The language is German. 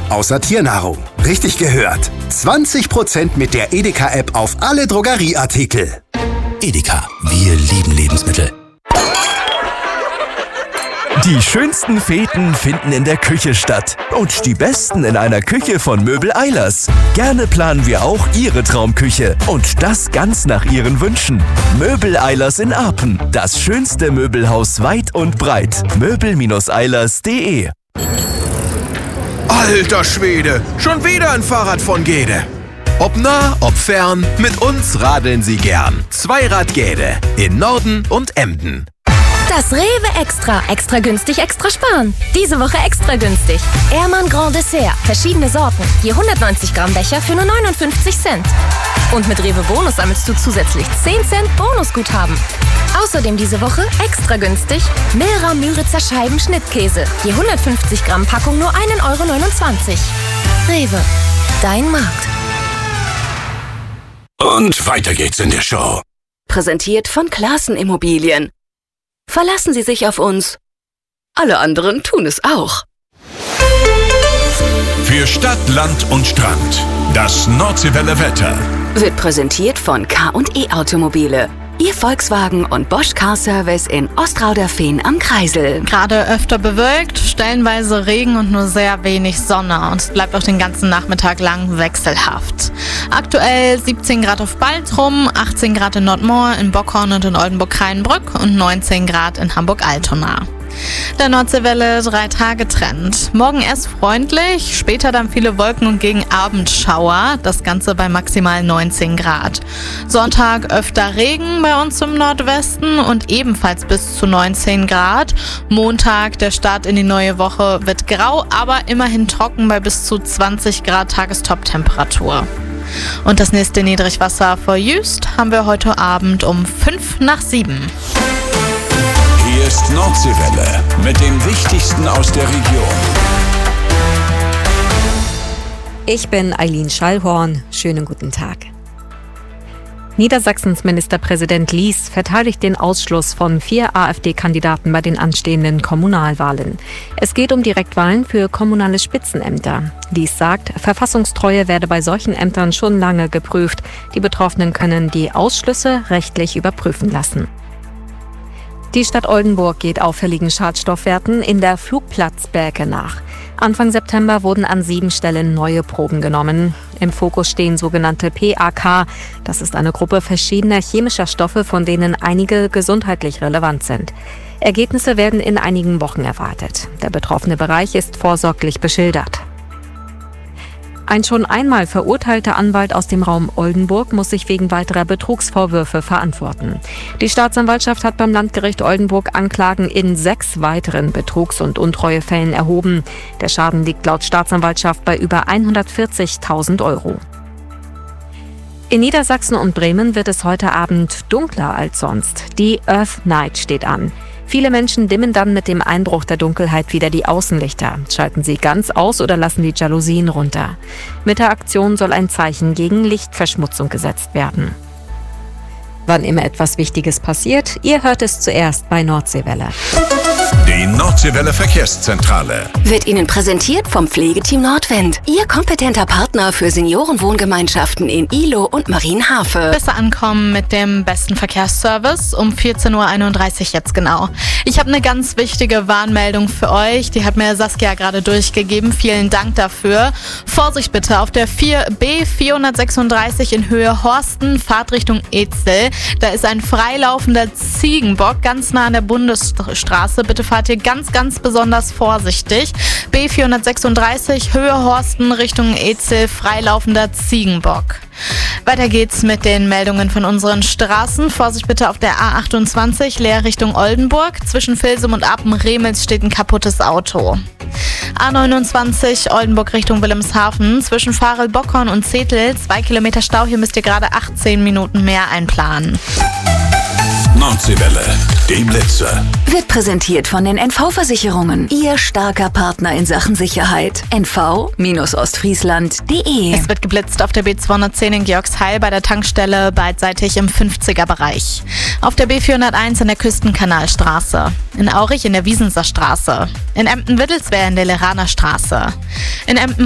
außer Tiernahrung. Richtig gehört. 20% mit der Edeka-App auf alle Drogerieartikel. Edeka, wir lieben Lebensmittel. Die schönsten Feten finden in der Küche statt. Und die besten in einer Küche von Möbel Eilers. Gerne planen wir auch Ihre Traumküche. Und das ganz nach Ihren Wünschen. Möbel Eilers in Apen. Das schönste Möbelhaus weit und breit. möbel-eilers.de. Alter Schwede, schon wieder ein Fahrrad von Gede. Ob nah, ob fern, mit uns radeln Sie gern. Zweirad Gede in Norden und Emden. Das Rewe Extra. Extra günstig, extra sparen. Diese Woche extra günstig. Ehrmann Grand Dessert. Verschiedene Sorten. Je 190 Gramm Becher für nur 59 Cent. Und mit Rewe Bonus sammelst du zusätzlich 10 Cent Bonusguthaben. Außerdem diese Woche extra günstig Milra Müritzer Scheiben Schnittkäse. Je 150 Gramm Packung nur 1,29 €. Rewe. Dein Markt. Und weiter geht's in der Show. Präsentiert von Classen Immobilien. Verlassen Sie sich auf uns. Alle anderen tun es auch. Für Stadt, Land und Strand. Das Nordseewelle Wetter. Wird präsentiert von K&E Automobile. Ihr Volkswagen und Bosch Car Service in Ostrauderfehn am Kreisel. Gerade öfter bewölkt, stellenweise Regen und nur sehr wenig Sonne. Und es bleibt auch den ganzen Nachmittag lang wechselhaft. Aktuell 17 Grad auf Baltrum, 18 Grad in Nordmoor, in Bockhorn und in Oldenburg-Kreinbrück und 19 Grad in Hamburg-Altona. Der Nordseewelle 3-Tage-Trend. Morgen erst freundlich, später dann viele Wolken und gegen Abend Schauer. Das Ganze bei maximal 19 Grad. Sonntag öfter Regen bei uns im Nordwesten und ebenfalls bis zu 19 Grad. Montag, der Start in die neue Woche, wird grau, aber immerhin trocken bei bis zu 20 Grad Tagestop-Temperatur. Und das nächste Niedrigwasser vor Jüst haben wir heute Abend um 5:07. Hier ist Nordseewelle mit dem Wichtigsten aus der Region. Ich bin Eileen Schallhorn. Schönen guten Tag. Niedersachsens Ministerpräsident Lies verteidigt den Ausschluss von 4 AfD-Kandidaten bei den anstehenden Kommunalwahlen. Es geht um Direktwahlen für kommunale Spitzenämter. Lies sagt, Verfassungstreue werde bei solchen Ämtern schon lange geprüft. Die Betroffenen können die Ausschlüsse rechtlich überprüfen lassen. Die Stadt Oldenburg geht auffälligen Schadstoffwerten in der Flugplatzberge nach. Anfang September wurden an 7 Stellen neue Proben genommen. Im Fokus stehen sogenannte PAK. Das ist eine Gruppe verschiedener chemischer Stoffe, von denen einige gesundheitlich relevant sind. Ergebnisse werden in einigen Wochen erwartet. Der betroffene Bereich ist vorsorglich beschildert. Ein schon einmal verurteilter Anwalt aus dem Raum Oldenburg muss sich wegen weiterer Betrugsvorwürfe verantworten. Die Staatsanwaltschaft hat beim Landgericht Oldenburg Anklagen in 6 weiteren Betrugs- und Untreuefällen erhoben. Der Schaden liegt laut Staatsanwaltschaft bei über 140.000 €. In Niedersachsen und Bremen wird es heute Abend dunkler als sonst. Die Earth Night steht an. Viele Menschen dimmen dann mit dem Einbruch der Dunkelheit wieder die Außenlichter, schalten sie ganz aus oder lassen die Jalousien runter. Mit der Aktion soll ein Zeichen gegen Lichtverschmutzung gesetzt werden. Wann immer etwas Wichtiges passiert, ihr hört es zuerst bei Nordseewelle. Die Nordseewelle Verkehrszentrale Wird Ihnen präsentiert vom Pflegeteam Nordwind. Ihr kompetenter Partner für Seniorenwohngemeinschaften in Ihlow und Marienhafe. Besser ankommen mit dem besten Verkehrsservice um 14:31 Uhr jetzt genau. Ich habe eine ganz wichtige Warnmeldung für euch. Die hat mir Saskia gerade durchgegeben. Vielen Dank dafür. Vorsicht bitte auf der 4B 436 in Höhe Horsten, Fahrtrichtung Etzel. Da ist ein freilaufender Ziegenbock ganz nah an der Bundesstraße. Bitte fahrt ihr ganz, ganz besonders vorsichtig. B 436 Höhe Horsten Richtung Etzel, freilaufender Ziegenbock. Weiter geht's mit den Meldungen von unseren Straßen. Vorsicht bitte auf der A28, Leer Richtung Oldenburg. Zwischen Vilsum und Apen-Remels steht ein kaputtes Auto. A29 Oldenburg Richtung Wilhelmshaven. Zwischen Farel, Bockhorn und Zetel 2 Kilometer Stau. Hier müsst ihr gerade 18 Minuten mehr einplanen. Nordseewelle, die Blitze. Wird präsentiert von den NV-Versicherungen. Ihr starker Partner in Sachen Sicherheit. NV-Ostfriesland.de. Es wird geblitzt auf der B210 in Georgsheil bei der Tankstelle beidseitig im 50er-Bereich. Auf der B401 in der Küstenkanalstraße. In Aurich in der Wiesenser Straße. In Emden-Wittelswehr in der Leraner Straße. In Emden